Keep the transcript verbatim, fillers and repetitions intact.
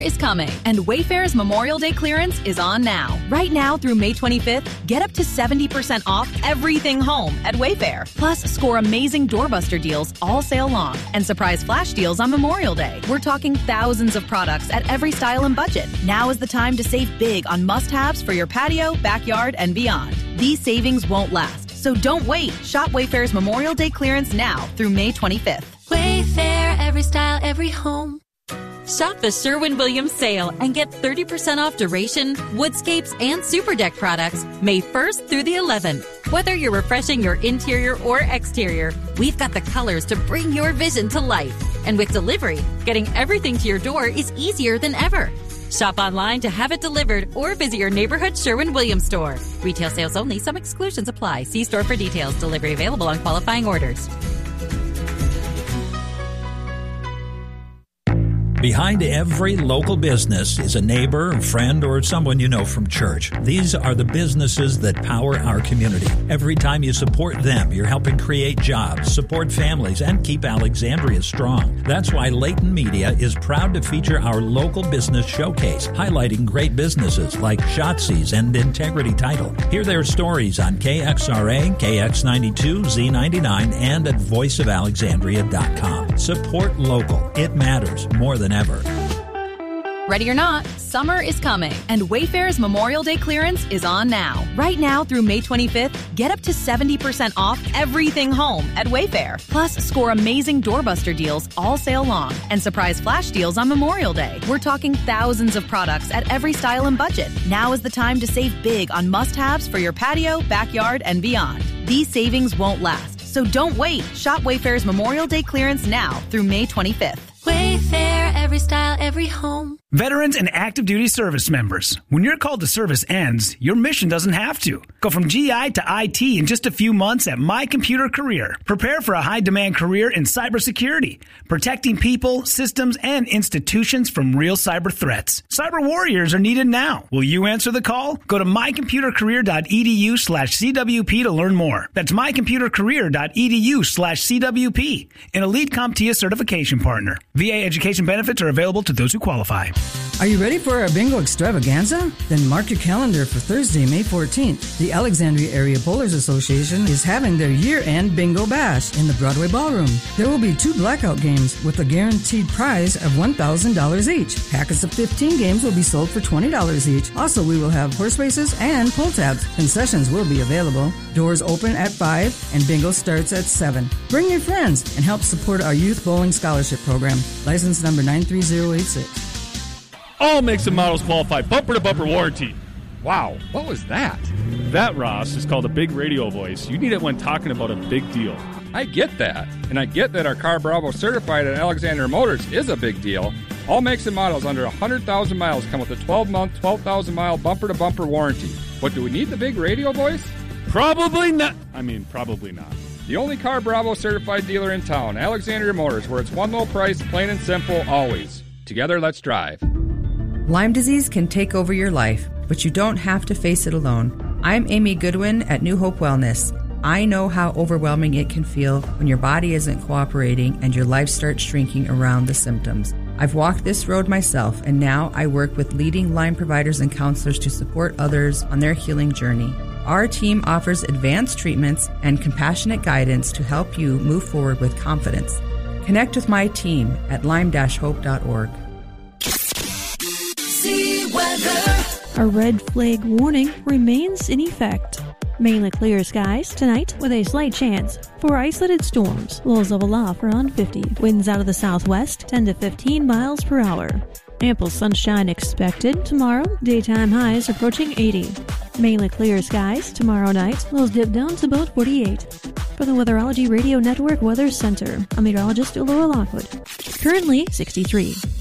is coming, and Wayfair's Memorial Day clearance is on now. Right now through May twenty-fifth, get up to seventy percent off everything home at Wayfair. Plus, score amazing doorbuster deals all sale long and surprise flash deals on Memorial Day. We're talking thousands of products at every style and budget. Now is the time to save big on must-haves for your patio, backyard, and beyond. These savings won't last, so don't wait. Shop Wayfair's Memorial Day clearance now through May twenty-fifth. Wayfair, every style, every home. Shop the Sherwin-Williams sale and get thirty percent off Duration, Woodscapes, and Super Deck products May first through the eleventh. Whether you're refreshing your interior or exterior, we've got the colors to bring your vision to life. And with delivery, getting everything to your door is easier than ever. Shop online to have it delivered or visit your neighborhood Sherwin-Williams store. Retail sales only. Some exclusions apply. See store for details. Delivery available on qualifying orders. Behind every local business is a neighbor, a friend, or someone you know from church. These are the businesses that power our community. Every time you support them, you're helping create jobs, support families, and keep Alexandria strong. That's why Layton Media is proud to feature our local business showcase, highlighting great businesses like Shotzi's and Integrity Title. Hear their stories on K X R A, K X ninety-two, Z ninety-nine, and at voice of alexandria dot com. Support local. It matters more than ever. Ready or not, summer is coming, and Wayfair's Memorial Day clearance is on now. Right now through May twenty-fifth, get up to seventy percent off everything home at Wayfair. Plus, score amazing doorbuster deals all sale long and surprise flash deals on Memorial Day. We're talking thousands of products at every style and budget. Now is the time to save big on must-haves for your patio, backyard, and beyond. These savings won't last, so don't wait. Shop Wayfair's Memorial Day clearance now through May twenty-fifth. Wayfair, every style, every home. Veterans and active duty service members, when your call to service ends, your mission doesn't have to. Go from G I to I T in just a few months at My Computer Career. Prepare for a high-demand career in cybersecurity, protecting people, systems, and institutions from real cyber threats. Cyber warriors are needed now. Will you answer the call? Go to mycomputercareer.edu slash CWP to learn more. That's mycomputercareer.edu slash CWP, an Elite CompTIA certification partner. V A education benefits are available to those who qualify. Are you ready for our bingo extravaganza? Then mark your calendar for Thursday, May fourteenth. The Alexandria Area Bowlers Association is having their year-end bingo bash in the Broadway Ballroom. There will be two blackout games with a guaranteed prize of one thousand dollars each. Packets of fifteen games will be sold for twenty dollars each. Also, we will have horse races and pull tabs. Concessions will be available. Doors open at five and bingo starts at seven. Bring your friends and help support our Youth Bowling Scholarship Program. License number nine three zero eight six. All makes and models qualify bumper-to-bumper warranty. Wow, what was that? That, Ross, is called a big radio voice. You need it when talking about a big deal. I get that. And I get that our Car Bravo certified at Alexander Motors is a big deal. All makes and models under one hundred thousand miles come with a twelve-month, twelve thousand mile bumper-to-bumper warranty. But do we need the big radio voice? Probably not. I mean, probably not. The only Car Bravo certified dealer in town, Alexandria Motors, where it's one low price, plain and simple, always. Together, let's drive. Lyme disease can take over your life, but you don't have to face it alone. I'm Amy Goodwin at New Hope Wellness. I know how overwhelming it can feel when your body isn't cooperating and your life starts shrinking around the symptoms. I've walked this road myself, and now I work with leading Lyme providers and counselors to support others on their healing journey. Our team offers advanced treatments and compassionate guidance to help you move forward with confidence. Connect with my team at lyme dash hope dot org. A red flag warning remains in effect. Mainly clear skies tonight with a slight chance for isolated storms. Lows level off around fifty. Winds out of the southwest ten to fifteen miles per hour. Ample sunshine expected tomorrow. Daytime highs approaching eighty. Mainly clear skies tomorrow night. Lows dip down to about forty-eight. For the Weatherology Radio Network Weather Center, I'm meteorologist Laura Lockwood. Currently sixty-three.